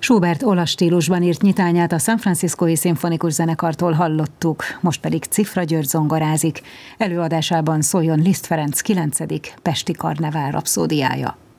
Schubert olasz stílusban írt nyitányát a San Franciscói Szimfonikus Zenekartól hallottuk, most pedig Cifra György zongorázik. Előadásában szóljon Liszt Ferenc 9. pesti karnevál rapszódiája.